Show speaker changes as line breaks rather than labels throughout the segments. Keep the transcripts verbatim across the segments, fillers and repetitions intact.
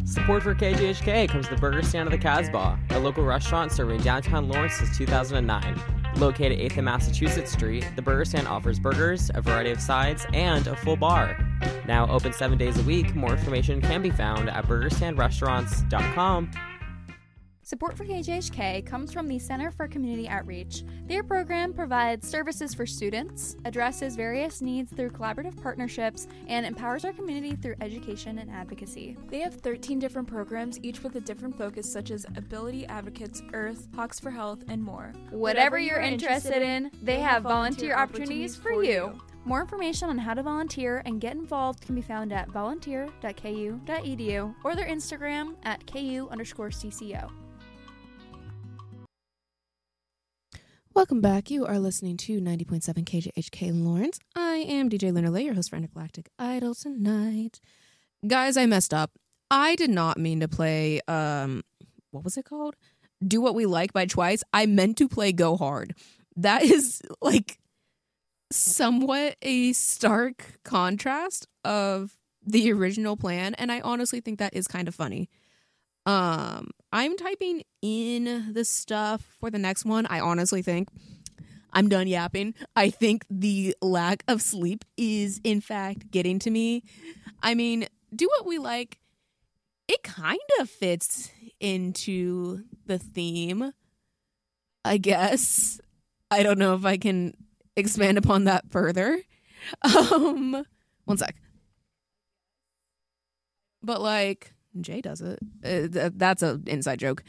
Support for K G H K comes from the Burger Stand of the Casbah, a local restaurant serving downtown Lawrence since two thousand nine. Located eighth and Massachusetts Street, the Burger Stand offers burgers, a variety of sides, and a full bar. Now open seven days a week, more information can be found at burger stand restaurants dot com.
Support for K G H K comes from the Center for Community Outreach. Their program provides services for students, addresses various needs through collaborative partnerships, and empowers our community through education and advocacy.
They have thirteen different programs, each with a different focus, such as Ability Advocates, Earth, Hawks for Health, and more.
Whatever, Whatever you're interested in, they have volunteer opportunities for you. More information on how to volunteer and get involved can be found at volunteer dot k u dot e d u or their Instagram at ku underscore cco.
Welcome back. You are listening to ninety point seven K G H K Lawrence. I am D J Lunar Lay, your host for Intergalactic Idol tonight. Guys, I messed up. I did not mean to play, um, what was it called? Do What We Like by Twice. I meant to play Go Hard. That is, like, somewhat a stark contrast of the original plan, and I honestly think that is kind of funny. Um, I'm typing in the stuff for the next one. I honestly think I'm done yapping. I think the lack of sleep is, in fact, getting to me. I mean, Do What We Like, it kind of fits into the theme, I guess. I don't know if I can expand upon that further. Um, one sec. But, like, Jay does it. Uh, that's an inside joke.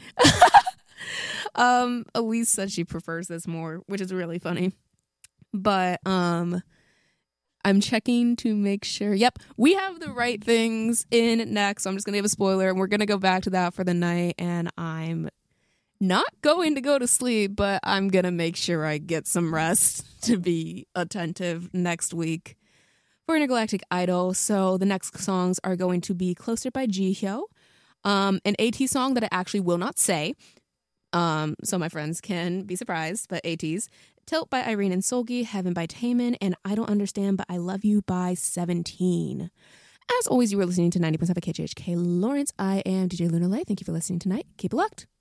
um, Elise said she prefers this more, which is really funny. But um, I'm checking to make sure. Yep, we have the right things in next. So I'm just going to give a spoiler, and we're going to go back to that for the night. And I'm not going to go to sleep, but I'm going to make sure I get some rest to be attentive next week for Intergalactic Idol. So the next songs are going to be Closer by Jihyo, um, an AT song that I actually will not say, um, so my friends can be surprised, but ATs. Tilt by Irene and Solgi, Heaven by Taemin, and I Don't Understand But I Love You by seventeen. As always, you are listening to ninety point seven K G H K Lawrence. I am D J Luna Lay. Thank you for listening tonight. Keep it locked.